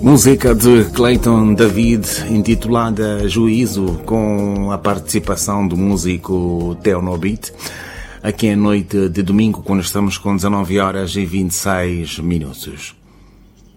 Música de Clayton David, intitulada Juízo, com a participação do músico Theo Nobit, aqui à noite de domingo, quando estamos com 19 horas e 26 minutos.